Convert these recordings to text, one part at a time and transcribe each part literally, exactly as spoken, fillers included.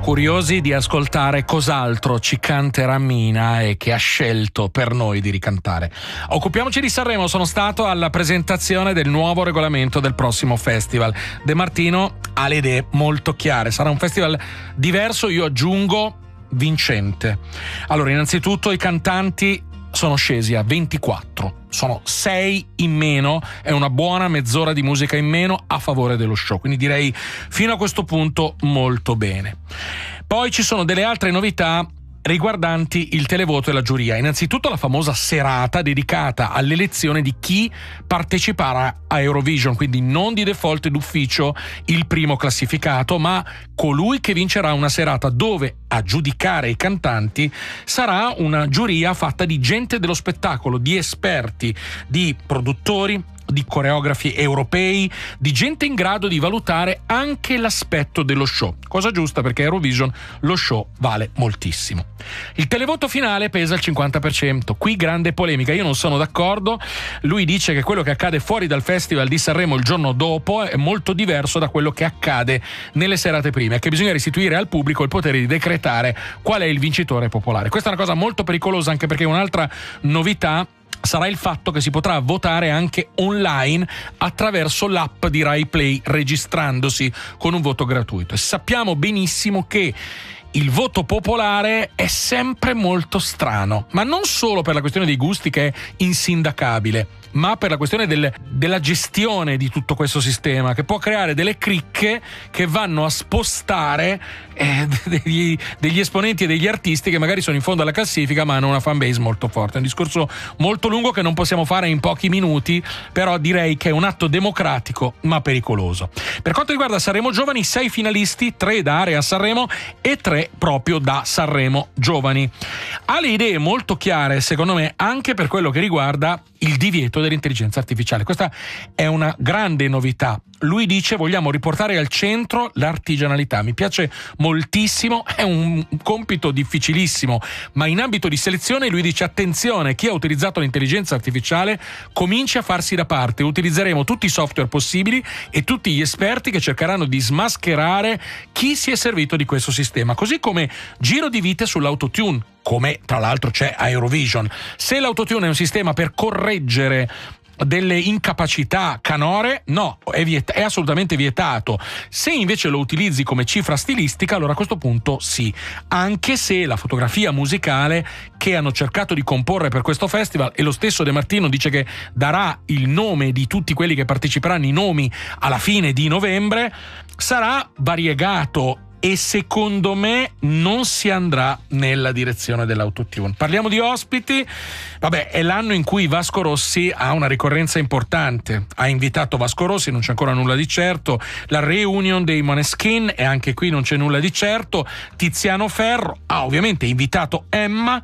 curiosi di ascoltare cos'altro ci canterà Mina e che ha scelto per noi di ricantare. Occupiamoci di Sanremo. Sono stato alla presentazione del nuovo regolamento del prossimo festival. De Martino ha le idee molto chiare. Sarà un festival diverso, io aggiungo vincente. Allora, innanzitutto i cantanti sono scesi a ventiquattro, sono sei in meno, è una buona mezz'ora di musica in meno a favore dello show, quindi direi fino a questo punto molto bene. Poi ci sono delle altre novità riguardanti il televoto e la giuria. Innanzitutto la famosa serata dedicata all'elezione di chi parteciperà a Eurovision, quindi non di default d'ufficio il primo classificato, ma colui che vincerà una serata dove a giudicare i cantanti sarà una giuria fatta di gente dello spettacolo, di esperti, di produttori, di coreografi europei, di gente in grado di valutare anche l'aspetto dello show. Cosa giusta, perché Eurovision lo show vale moltissimo. Il televoto finale pesa il cinquanta per cento. Qui grande polemica, io non sono d'accordo. Lui dice che quello che accade fuori dal Festival di Sanremo il giorno dopo è molto diverso da quello che accade nelle serate prime, e che bisogna restituire al pubblico il potere di decretare qual è il vincitore popolare. Questa è una cosa molto pericolosa, anche perché un'altra novità sarà il fatto che si potrà votare anche online attraverso l'app di Rai Play, registrandosi con un voto gratuito. E sappiamo benissimo che il voto popolare è sempre molto strano, ma non solo per la questione dei gusti, che è insindacabile, ma per la questione del, della gestione di tutto questo sistema, che può creare delle cricche che vanno a spostare eh, degli, degli esponenti e degli artisti che magari sono in fondo alla classifica ma hanno una fanbase molto forte. È un discorso molto lungo che non possiamo fare in pochi minuti, però direi che è un atto democratico ma pericoloso. Per quanto riguarda Sanremo Giovani, sei finalisti, tre da Area Sanremo e tre proprio da Sanremo Giovani. Ha le idee molto chiare, secondo me, anche per quello che riguarda il divieto dell'intelligenza artificiale. Questa è una grande novità. Lui dice: vogliamo riportare al centro l'artigianalità. Mi piace moltissimo, è un compito difficilissimo, ma in ambito di selezione lui dice: attenzione, chi ha utilizzato l'intelligenza artificiale cominci a farsi da parte, utilizzeremo tutti i software possibili e tutti gli esperti che cercheranno di smascherare chi si è servito di questo sistema, così come giro di vite sull'autotune, come tra l'altro c'è a Eurovision. Se l'autotune è un sistema per correggere delle incapacità canore, no, è, viet- è assolutamente vietato. Se invece lo utilizzi come cifra stilistica, allora a questo punto sì, anche se la fotografia musicale che hanno cercato di comporre per questo festival, e lo stesso De Martino dice che darà il nome di tutti quelli che parteciperanno, i nomi alla fine di novembre, sarà variegato e secondo me non si andrà nella direzione dell'autotune. Parliamo di ospiti. Vabbè, è l'anno in cui Vasco Rossi ha una ricorrenza importante. Ha invitato Vasco Rossi, non c'è ancora nulla di certo. La reunion dei Måneskin, e anche qui non c'è nulla di certo. Tiziano Ferro ha ovviamente invitato Emma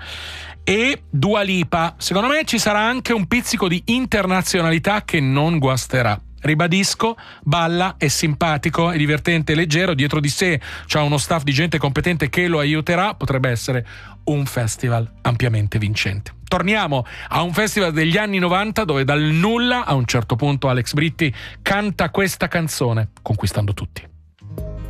e Dua Lipa. Secondo me ci sarà anche un pizzico di internazionalità che non guasterà. Ribadisco, balla, è simpatico, è divertente, è leggero, dietro di sé c'ha uno staff di gente competente che lo aiuterà, potrebbe essere un festival ampiamente vincente. Torniamo a un festival degli anni novanta dove dal nulla a un certo punto Alex Britti canta questa canzone, conquistando tutti.